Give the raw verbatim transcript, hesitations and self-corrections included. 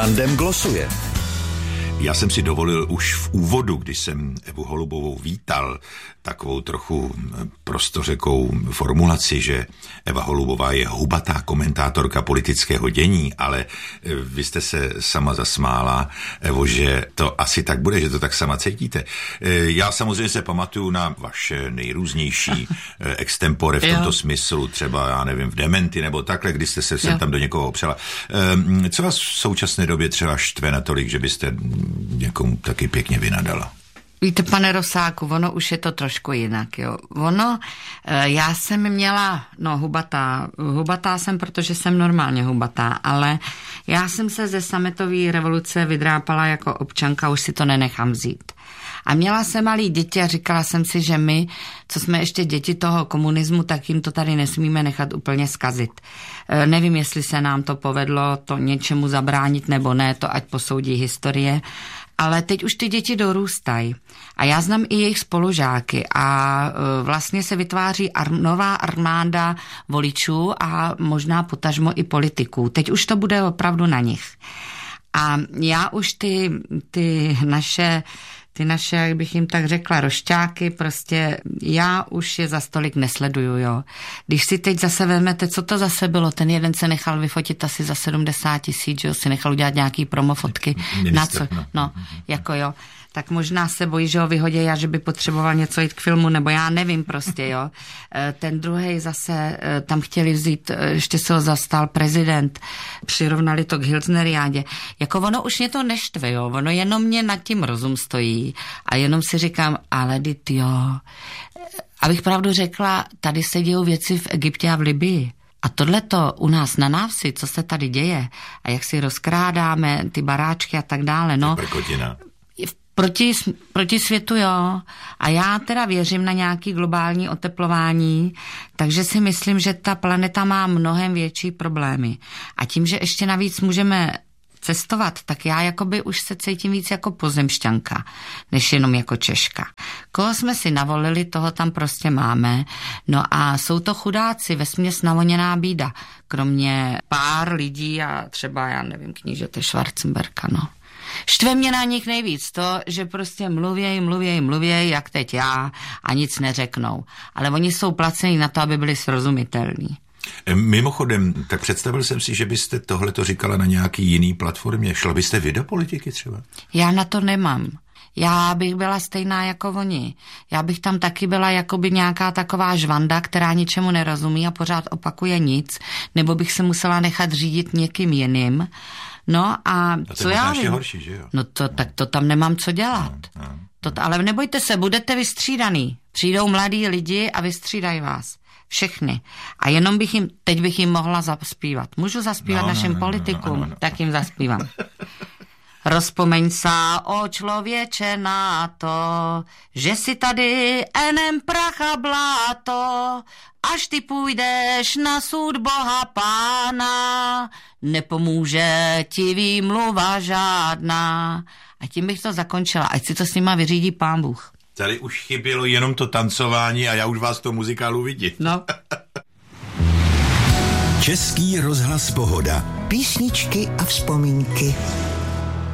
Tandem glosuje. Já jsem si dovolil už v úvodu, když jsem Evu Holubovou vítal, takovou trochu prostořekou formulaci, že Eva Holubová je hubatá komentátorka politického dění, ale vy jste se sama zasmála, Evo, že to asi tak bude, že to tak sama cítíte. Já samozřejmě se pamatuju na vaše nejrůznější extempore v tomto jo. smyslu, třeba, já nevím, v Dementy nebo takhle, kdy jste se sem tam do někoho opřela. Co vás v současné době třeba štve natolik, že byste někomu taky pěkně vynadala? Víte, pane Rosáku, ono už je to trošku jinak, jo. Ono, já jsem měla, no hubatá, hubatá jsem, protože jsem normálně hubatá, ale já jsem se ze sametové revoluce vydrápala jako občanka, už si to nenechám vzít. A měla jsem malý děti a říkala jsem si, že my, co jsme ještě děti toho komunismu, tak jim to tady nesmíme nechat úplně zkazit. E, nevím, jestli se nám to povedlo to něčemu zabránit nebo ne, to ať posoudí historie. Ale teď už ty děti dorůstají a já znám i jejich spolužáky a vlastně se vytváří ar- nová armáda voličů a možná potažmo i politiků. Teď už to bude opravdu na nich. A já už ty, ty naše... Ty naše, jak bych jim tak řekla, rošťáky, prostě já už je za stolik nesleduju, jo. Když si teď zase vezmete, co to zase bylo, ten jeden se nechal vyfotit asi za sedmdesát tisíc, jo, si nechal udělat nějaký promofotky. Minister, na co? No, no jako jo. Tak možná se bojí, že ho vyhodí a že by potřeboval něco jít k filmu, nebo já nevím prostě, jo. Ten druhej zase tam chtěli vzít, ještě se ho zastal prezident, přirovnali to k Hilsneriádě. Jako ono už mě to neštve, jo, ono jenom mě nad tím rozum stojí a jenom si říkám, ale dit jo. Abych pravdu řekla, tady se dějou věci v Egyptě a v Libii. A tohleto u nás na návsi, co se tady děje a jak si rozkrádáme ty baráčky a tak dále, no. Proti, proti světu, jo. A já teda věřím na nějaký globální oteplování, takže si myslím, že ta planeta má mnohem větší problémy. A tím, že ještě navíc můžeme cestovat, tak já jakoby už se cítím víc jako pozemšťanka, než jenom jako Češka. Koho jsme si navolili, toho tam prostě máme. No a jsou to chudáci, vesměs navoněná bída. Kromě pár lidí a třeba, já nevím, knížete Schwarzenberga, no. Štve mě na nich nejvíc to, že prostě mluvěj, mluvěj, mluvěj, jak teď já a nic neřeknou. Ale oni jsou placení na to, aby byli srozumitelní. Mimochodem, tak představil jsem si, že byste tohleto říkala na nějaký jiný platformě. Šla byste vy do politiky třeba? Já na to nemám. Já bych byla stejná jako oni. Já bych tam taky byla jakoby nějaká taková žvanda, která ničemu nerozumí a pořád opakuje nic, nebo bych se musela nechat řídit někým jiným. No a co já vím? Horší, že jo? No to, tak to tam nemám co dělat. No, no, no. To, ale nebojte se, budete vystřídaný. Přijdou mladí lidi a vystřídají vás. Všechny. A jenom bych jim, teď bych jim mohla zaspívat. Můžu zaspívat no, našim no, politikům? No, no, no, no. Tak jim zaspívám. Rozpomeň sa, o člověče, na to, že si tady enem pracha bláto, až ty půjdeš na soud Boha Pána, nepomůže ti výmluva žádná. A tím bych to zakončila, ať si to s nima vyřídí Pán Bůh. Tady už chybělo jenom to tancování a já už vás to muzikálu vidím. No. Český rozhlas Pohoda. Písničky a vzpomínky.